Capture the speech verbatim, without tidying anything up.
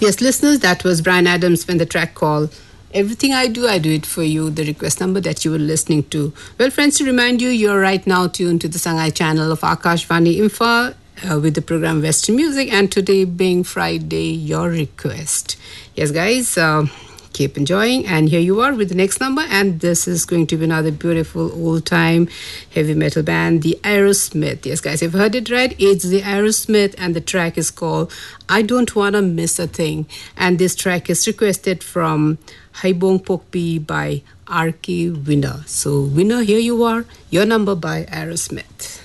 Yes, listeners, that was Brian Adams when the track called Everything I Do, I Do It For You, the request number that you were listening to. Well, friends, to remind you, you're right now tuned to the Sangai channel of Akashvani Imphal uh, with the program Western Music, and today being Friday, your request. Yes, guys, uh, keep enjoying, and here you are with the next number, and this is going to be another beautiful old-time heavy metal band, the Aerosmith. Yes, guys, you've heard it right. It's the Aerosmith, and the track is called I Don't Wanna Miss a Thing, and this track is requested from Haibong Pokpi by R K Winner. So, Winner, here you are, your number by Aerosmith.